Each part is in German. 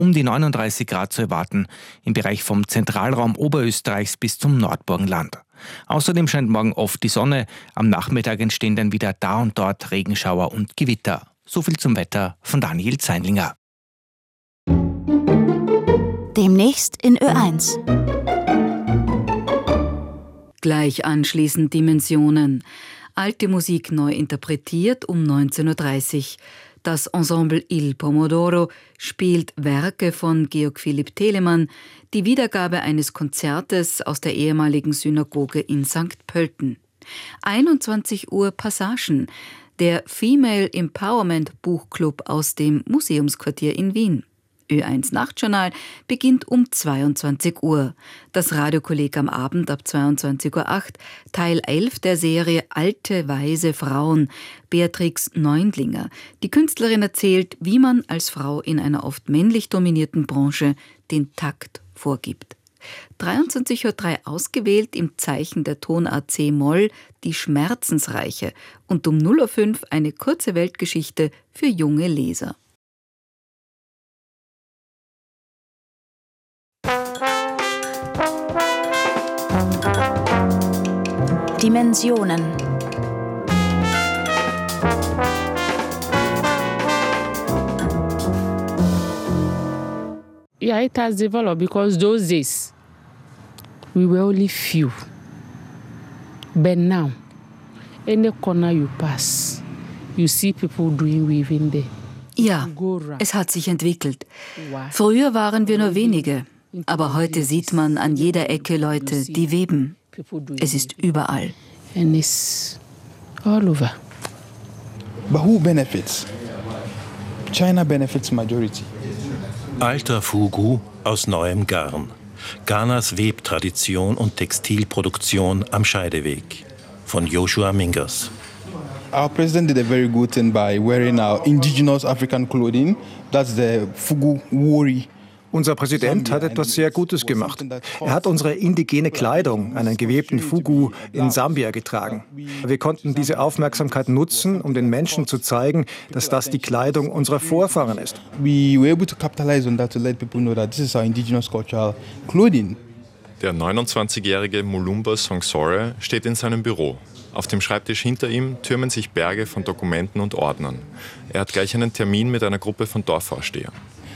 um die 39 Grad zu erwarten, im Bereich vom Zentralraum Oberösterreichs bis zum Nordburgenland. Außerdem scheint morgen oft die Sonne, am Nachmittag entstehen dann wieder da und dort Regenschauer und Gewitter. So viel zum Wetter von Daniel Zeinlinger. Demnächst in Ö1. Gleich anschließend Dimensionen. Alte Musik neu interpretiert um 19:30 Uhr. Das Ensemble Il Pomodoro spielt Werke von Georg Philipp Telemann, die Wiedergabe eines Konzertes aus der ehemaligen Synagoge in St. Pölten. 21 Uhr Passagen, der Female Empowerment Buchclub aus dem Museumsquartier in Wien. Ö1 Nachtjournal beginnt um 22 Uhr. Das Radiokolleg am Abend ab 22:08 Uhr, Teil 11 der Serie Alte, weise Frauen, Beatrix Neundlinger. Die Künstlerin erzählt, wie man als Frau in einer oft männlich dominierten Branche den Takt vorgibt. 23:03 Uhr ausgewählt im Zeichen der Tonart C-Moll, die Schmerzensreiche. Und um 0:05 Uhr eine kurze Weltgeschichte für junge Leser. Dimensionen. Yeah, it has developed because those days we were only few. But now, any corner you pass, you see people doing weaving there. Ja, es hat sich entwickelt. Früher waren wir nur wenige, aber heute sieht man an jeder Ecke Leute, die weben. Es ist überall. And it's all over. But who benefits? China benefits majority. Alter Fugu aus neuem Garn. Ghanas Webtradition und Textilproduktion am Scheideweg. Von Joshua Mingus. Our president did a very good thing by wearing our indigenous African clothing. That's the Fugu Wori. Unser Präsident hat etwas sehr Gutes gemacht. Er hat unsere indigene Kleidung, einen gewebten Fugu, in Sambia getragen. Wir konnten diese Aufmerksamkeit nutzen, um den Menschen zu zeigen, dass das die Kleidung unserer Vorfahren ist. We were able to capitalize on that to let people know that this is our indigenous cultural clothing. Der 29-jährige Mulumba Songsore steht in seinem Büro. Auf dem Schreibtisch hinter ihm türmen sich Berge von Dokumenten und Ordnern. Er hat gleich einen Termin mit einer Gruppe von Dorfvorstehern.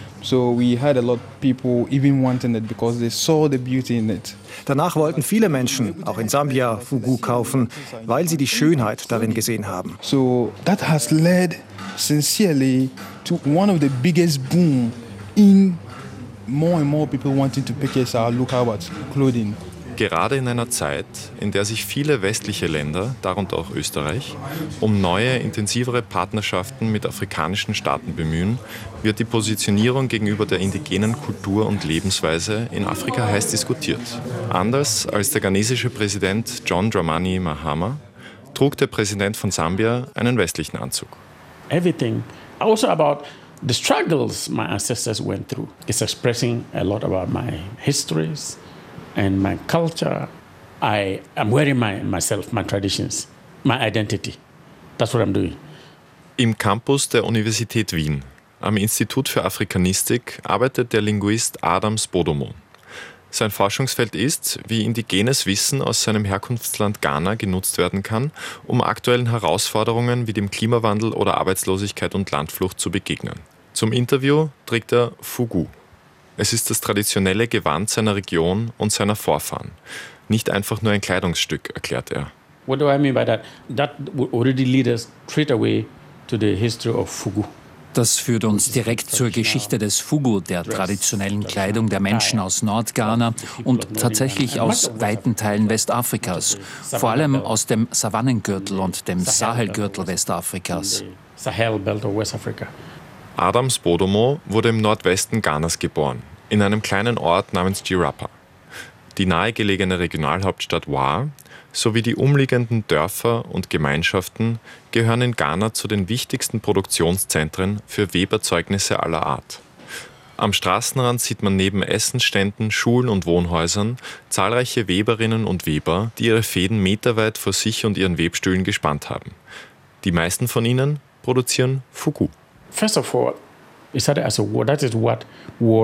So we had a lot of people even wanting it because they saw the beauty in it. Danach wollten viele Menschen, auch in Sambia, Fugu kaufen, weil sie die Schönheit darin gesehen haben. So that has led sincerely to one of the biggest boom in more and more people wanting to purchase our local clothing. Gerade in einer Zeit, in der sich viele westliche Länder, darunter auch Österreich, um neue, intensivere Partnerschaften mit afrikanischen Staaten bemühen, wird die Positionierung gegenüber der indigenen Kultur und Lebensweise in Afrika heiß diskutiert. Anders als der ghanesische Präsident John Dramani Mahama trug der Präsident von Sambia einen westlichen Anzug. Everything, also about the struggles my ancestors went through, is expressing a lot about my histories and my culture. I'm wearing myself, my traditions, my identity. That's what I'm doing. Im Campus der Universität Wien, am Institut für Afrikanistik, arbeitet der Linguist Adam Spodomo. Sein Forschungsfeld ist, wie indigenes Wissen aus seinem Herkunftsland Ghana genutzt werden kann, um aktuellen Herausforderungen wie dem Klimawandel oder Arbeitslosigkeit und Landflucht zu begegnen. Zum Interview trägt er Fugu. Es ist das traditionelle Gewand seiner Region und seiner Vorfahren. Nicht einfach nur ein Kleidungsstück, erklärt er. What do I mean by that? That would already lead us straight away to the history of Fugu. Das führt uns direkt zur Geschichte des Fugu, der traditionellen Kleidung der Menschen aus Nordghana und tatsächlich aus weiten Teilen Westafrikas, vor allem aus dem Savannengürtel und dem Sahelgürtel Westafrikas. Adam Spodomo wurde im Nordwesten Ghanas geboren, in einem kleinen Ort namens Girapa. Die nahegelegene Regionalhauptstadt Wa sowie die umliegenden Dörfer und Gemeinschaften gehören in Ghana zu den wichtigsten Produktionszentren für Weberzeugnisse aller Art. Am Straßenrand sieht man neben Essensständen, Schulen und Wohnhäusern zahlreiche Weberinnen und Weber, die ihre Fäden meterweit vor sich und ihren Webstühlen gespannt haben. Die meisten von ihnen produzieren Fugu. First of all, It started as a war. That is what war